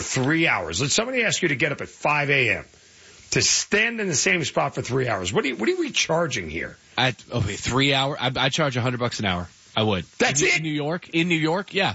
3 hours. Let somebody ask you to get up at 5 a.m. to stand in the same spot for 3 hours. What are we charging here? 3 hour. I charge $100 an hour. I would. That's it? In New York, yeah.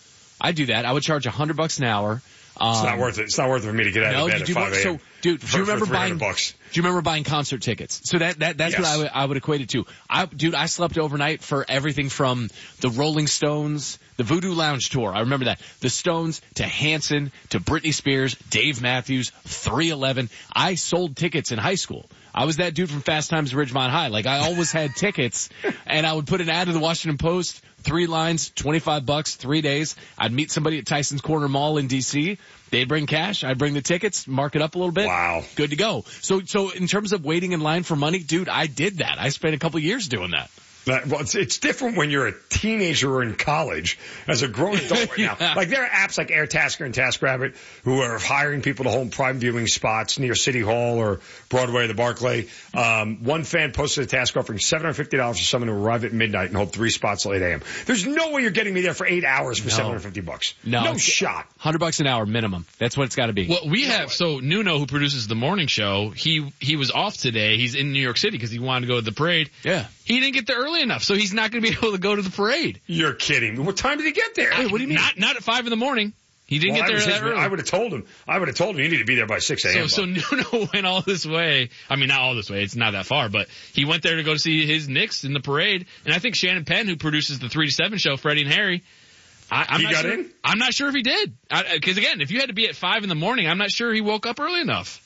I do that. I would charge $100 an hour. It's not worth it. It's not worth it for me to get out of bed at 5 a.m. So, dude, do you remember buying concert tickets? So that's yes. what I would equate it to. I slept overnight for everything from the Rolling Stones, the Voodoo Lounge tour. I remember that. The Stones to Hanson to Britney Spears, Dave Matthews, 311. I sold tickets in high school. I was that dude from Fast Times at Ridgemont High. Like, I always had tickets, and I would put an ad in the Washington Post, 3 lines, $25, 3 days. I'd meet somebody at Tyson's Corner Mall in D.C. They'd bring cash. I'd bring the tickets, mark it up a little bit. Wow. Good to go. So in terms of waiting in line for money, dude, I did that. I spent a couple years doing that. Well, it's different when you're a teenager or in college. As a grown adult right now, like there are apps like AirTasker and TaskRabbit who are hiring people to hold prime viewing spots near City Hall or Broadway or the Barclay. One fan posted a task offering $750 for someone to arrive at midnight and hold 3 spots till 8 a.m. There's no way you're getting me there for 8 hours for $750. No shot. $100 an hour minimum. That's what it's got to be. Well, so Nuno, who produces the morning show, he was off today. He's in New York City because he wanted to go to the parade. Yeah. He didn't get there early enough, so he's not going to be able to go to the parade. You're kidding. What time did he get there? Wait, what do you mean? Not at 5 a.m. He didn't get there that early. I would have told him you need to be there by 6 a.m. So Nuno went all this way. I mean, not all this way. It's not that far, but he went there to go see his Knicks in the parade. And I think Shannon Penn, who produces the 3 to 7 show, Freddie and Harry, I'm not sure if he did. Because again, if you had to be at 5 a.m, I'm not sure he woke up early enough.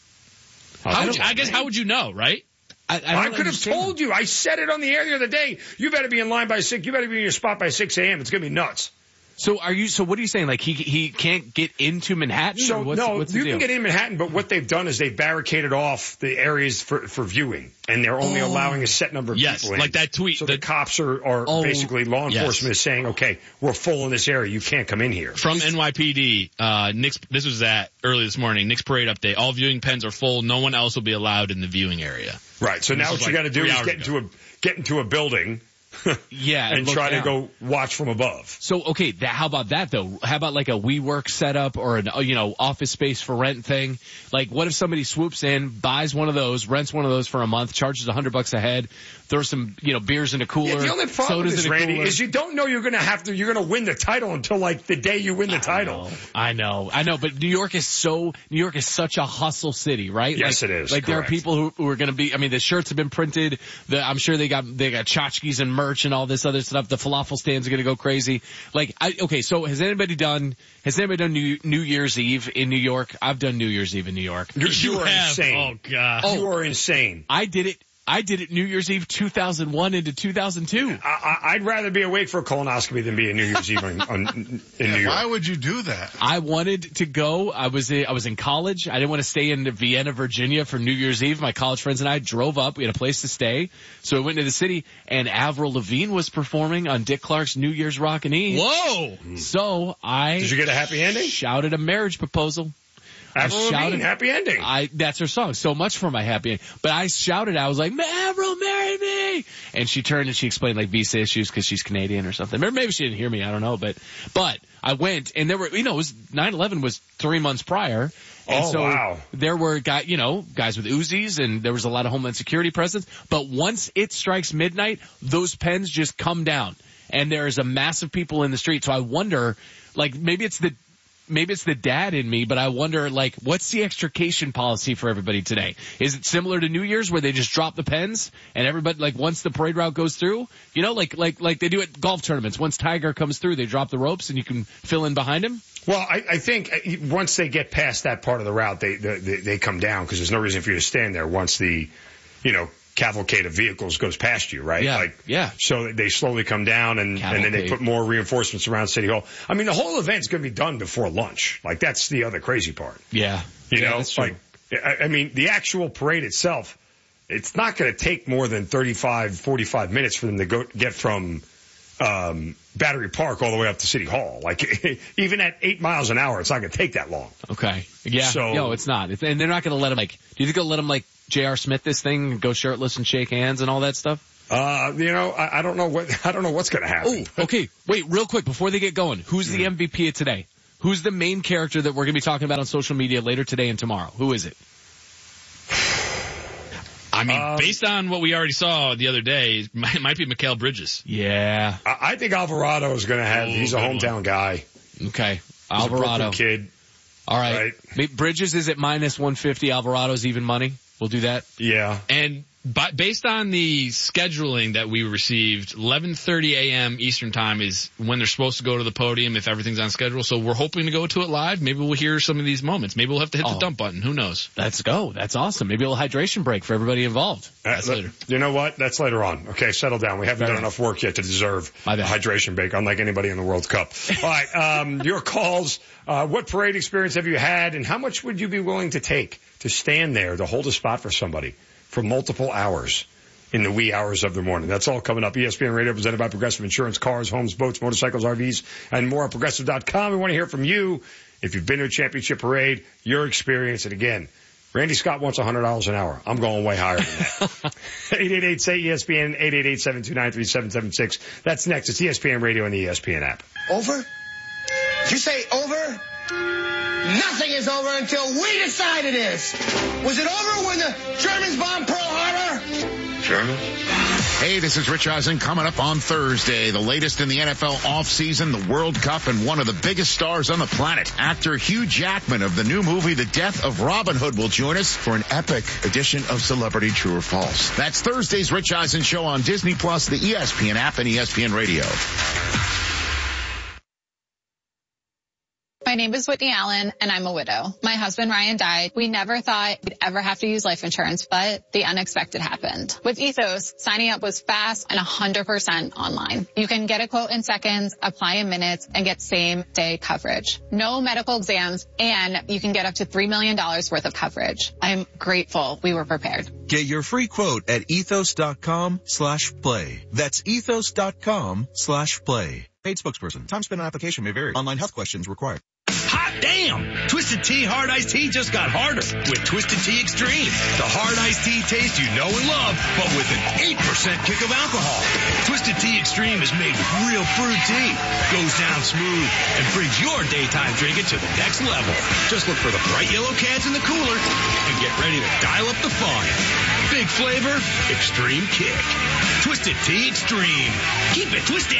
How would you know, right? I could have told you. I said it on the air the other day. You better be in line by 6. You better be in your spot by 6 a.m. It's going to be nuts. So what are you saying? Like he can't get into Manhattan? So what's you can get in Manhattan, but what they've done is they've barricaded off the areas for viewing, and they're only allowing a set number of people in. Like that tweet. So the cops are basically law enforcement is saying, okay, we're full in this area. You can't come in here. From NYPD, Nick's, this was early this morning, Nick's parade update. All viewing pens are full. No one else will be allowed in the viewing area. Right. So now what you got to do is get into a building. and try to go watch from above. So, okay, how about that though? How about like a WeWork setup or an, office space for rent thing? Like, what if somebody swoops in, buys one of those, rents one of those for a month, charges $100 a head, throws some, beers in a cooler. Yeah, the only problem with this, Randy, is you don't know you're going to win the title until like the day you win the title. I know, but New York is such a hustle city, right? Yes, it is. Like, there are people who are going to be, the shirts have been printed, I'm sure they got tchotchkes and merch and all this other stuff. The falafel stands are going to go crazy. So has anybody done New Year's Eve in New York? I've done New Year's Eve in New York. You are insane. Oh, God. You are insane. I did it New Year's Eve 2001 into 2002. I'd rather be awake for a colonoscopy than be a New Year's Eve in New York. Why would you do that? I wanted to go. I was in college. I didn't want to stay in Vienna, Virginia for New Year's Eve. My college friends and I drove up. We had a place to stay. So we went to the city, and Avril Lavigne was performing on Dick Clark's New Year's Rockin' Eve. Whoa! So Did you get a happy ending? Shouted a marriage proposal. Avril Lavigne, happy ending. That's her song. So much for my happy ending. But I shouted, I was like, Avril, marry me! And she turned and she explained like visa issues because she's Canadian or something. Maybe she didn't hear me, I don't know. But I went, and there were, it was 9/11 was 3 months prior. And wow. There were guys with Uzis, and there was a lot of Homeland Security presence. But once it strikes midnight, those pens just come down. And there is a mass of people in the street. So I wonder, like, maybe it's the dad in me, but I wonder, like, what's the extrication policy for everybody today? Is it similar to New Year's where they just drop the pens and everybody, like, once the parade route goes through, like they do at golf tournaments. Once Tiger comes through, they drop the ropes and you can fill in behind him? Well, I think once they get past that part of the route, they come down because there's no reason for you to stand there once the, cavalcade of vehicles goes past you, right? Yeah. So they slowly come down and then they put more reinforcements around City Hall. I mean, the whole event's going to be done before lunch. Like, that's the other crazy part. Yeah. That's true. I mean, the actual parade itself, it's not going to take more than 45 minutes for them to get from, Battery Park all the way up to City Hall. Like, even at 8 miles an hour, it's not going to take that long. Okay. Yeah. No, it's not. And they're not going to let them, like, do you think they'll let them, like, J.R. Smith this thing, go shirtless and shake hands and all that stuff? I don't know what's going to happen. Oh, okay. Wait, real quick, before they get going, who's the MVP of today? Who's the main character that we're going to be talking about on social media later today and tomorrow? Who is it? I mean, based on what we already saw the other day, it might be Mikal Bridges. Yeah. I think Alvarado is going to have, he's a hometown guy. Okay. He's Alvarado. a kid. All right. Bridges is at minus 150. Alvarado's even money. We'll do that. Yeah. And based on the scheduling that we received, 11:30 a.m. Eastern time is when they're supposed to go to the podium if everything's on schedule. So we're hoping to go to it live. Maybe we'll hear some of these moments. Maybe we'll have to hit the dump button. Who knows? Let's go. That's awesome. Maybe a little hydration break for everybody involved. That's later. You know what? That's later on. Okay, settle down. We haven't done enough work yet to deserve a hydration break, unlike anybody in the World Cup. All right, your calls. What parade experience have you had, and how much would you be willing to take to stand there to hold a spot for somebody for multiple hours in the wee hours of the morning? That's all coming up. ESPN Radio, presented by Progressive Insurance, cars, homes, boats, motorcycles, RVs, and more at Progressive.com. We want to hear from you. If you've been to a championship parade, your experience. And again, Randy Scott wants $100 an hour. I'm going way higher than that. 888-SAY-ESPN, 888-729-3776. That's next. It's ESPN Radio and the ESPN app. Over? Did you say over? Nothing is over until we decide it is. Was it over when the Germans bombed Pearl Harbor? Germans? Hey, this is Rich Eisen. Coming up on Thursday, the latest in the NFL offseason, the World Cup, and one of the biggest stars on the planet. Actor Hugh Jackman of the new movie The Death of Robin Hood will join us for an epic edition of Celebrity True or False. That's Thursday's Rich Eisen Show on Disney+, the ESPN app, and ESPN Radio. My name is Whitney Allen, and I'm a widow. My husband, Ryan, died. We never thought we'd ever have to use life insurance, but the unexpected happened. With Ethos, signing up was fast and 100% online. You can get a quote in seconds, apply in minutes, and get same-day coverage. No medical exams, and you can get up to $3 million worth of coverage. I'm grateful we were prepared. Get your free quote at ethos.com/play. That's ethos.com/play. Paid spokesperson. Time spent on application may vary. Online health questions required. Hot damn! Twisted Tea Hard Iced Tea just got harder with Twisted Tea Extreme. The hard iced tea taste you know and love, but with an 8% kick of alcohol. Twisted Tea Extreme is made with real brewed tea, goes down smooth, and brings your daytime drinking to the next level. Just look for the bright yellow cans in the cooler and get ready to dial up the fun. Big flavor, extreme kick. Twisted Tea Extreme. Keep it twisted.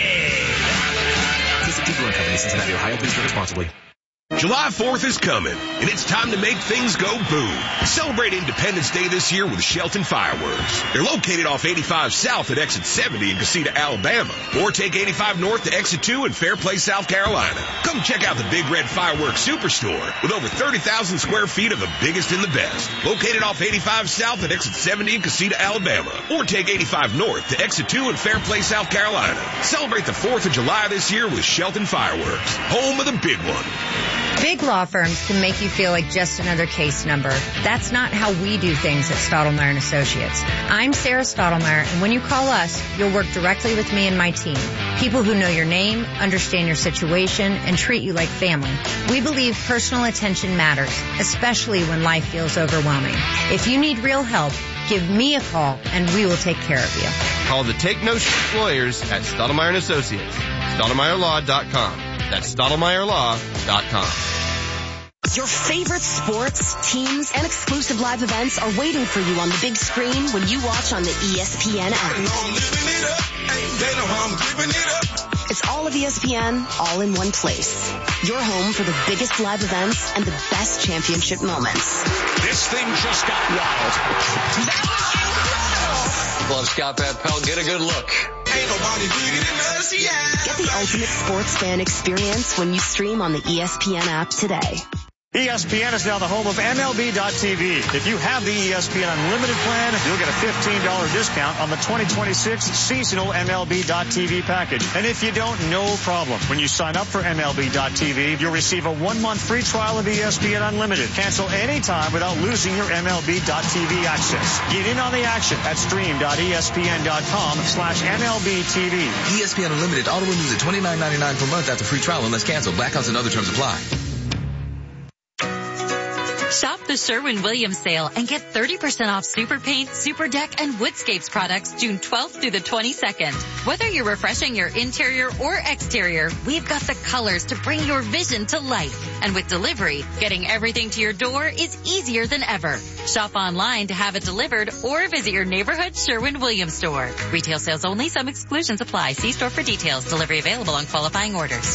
Twisted Tea Brewing Company, Cincinnati, Ohio. Please drink responsibly. July 4th is coming, and it's time to make things go boom. Celebrate Independence Day this year with Shelton Fireworks. They're located off 85 South at Exit 70 in Casita, Alabama, or take 85 North to Exit 2 in Fairplay, South Carolina. Come check out the Big Red Fireworks Superstore with over 30,000 square feet of the biggest and the best. Located off 85 South at Exit 70 in Casita, Alabama, or take 85 North to Exit 2 in Fairplay, South Carolina. Celebrate the 4th of July this year with Shelton Fireworks, home of the big one. Big law firms can make you feel like just another case number. That's not how we do things at Stottlemyre & Associates. I'm Sarah Stottlemyre, and when you call us, you'll work directly with me and my team. People who know your name, understand your situation, and treat you like family. We believe personal attention matters, especially when life feels overwhelming. If you need real help, give me a call, and we will take care of you. Call the Take No Shit Lawyers at Stottlemyre & Associates. StottlemyreLaw.com. That's StottlemyreLaw.com. Your favorite sports, teams, and exclusive live events are waiting for you on the big screen when you watch on the ESPN app. It's all of ESPN, all in one place. Your home for the biggest live events and the best championship moments. This thing just got wild. Love Scott Van Pelt. Get a good look. Ain't nobody bigger than us, yeah. Get the ultimate sports fan experience when you stream on the ESPN app today. ESPN is now the home of MLB.TV. If you have the ESPN Unlimited plan, you'll get a $15 discount on the 2026 seasonal MLB.TV package. And if you don't, no problem. When you sign up for MLB.TV, you'll receive a 1-month free trial of ESPN Unlimited. Cancel anytime without losing your MLB.TV access. Get in on the action at stream.espn.com/MLBTV. ESPN Unlimited auto renews at $29.99 per month after free trial unless canceled. Blackouts and other terms apply. Shop the Sherwin-Williams sale and get 30% off Super Paint, Super Deck, and Woodscapes products June 12th through the 22nd. Whether you're refreshing your interior or exterior, we've got the colors to bring your vision to life. And with delivery, getting everything to your door is easier than ever. Shop online to have it delivered or visit your neighborhood Sherwin-Williams store. Retail sales only. Some exclusions apply. See store for details. Delivery available on qualifying orders.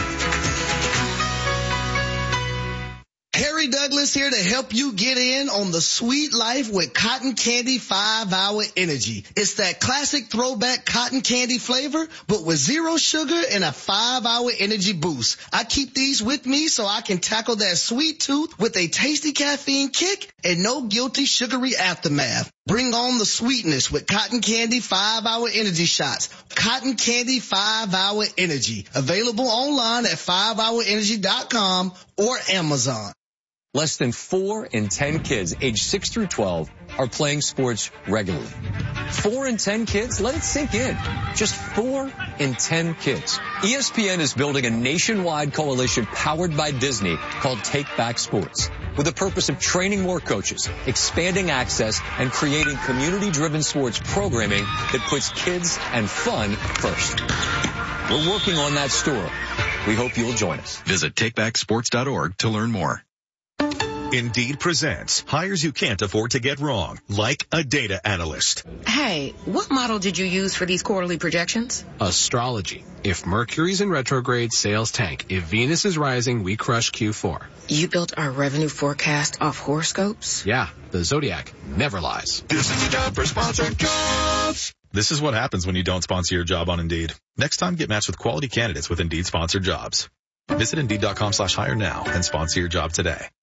Harry Douglas here to help you get in on the sweet life with Cotton Candy 5-Hour Energy. It's that classic throwback cotton candy flavor, but with 0 sugar and a 5-hour energy boost. I keep these with me so I can tackle that sweet tooth with a tasty caffeine kick and no guilty sugary aftermath. Bring on the sweetness with Cotton Candy 5-Hour Energy Shots. Cotton Candy 5-Hour Energy. Available online at 5hourenergy.com or Amazon. Less than 4 in 10 kids aged 6 through 12 are playing sports regularly. 4 in 10 kids? Let it sink in. Just 4 in 10 kids. ESPN is building a nationwide coalition powered by Disney called Take Back Sports, with the purpose of training more coaches, expanding access, and creating community-driven sports programming that puts kids and fun first. We're working on that story. We hope you'll join us. Visit takebacksports.org to learn more. Indeed presents hires you can't afford to get wrong, like a data analyst. Hey, what model did you use for these quarterly projections? Astrology. If Mercury's in retrograde, sales tank. If Venus is rising, we crush Q4. You built our revenue forecast off horoscopes? Yeah, the Zodiac never lies. This is a job for Sponsored Jobs. This is what happens when you don't sponsor your job on Indeed. Next time, get matched with quality candidates with Indeed Sponsored Jobs. Visit Indeed.com/hire now and sponsor your job today.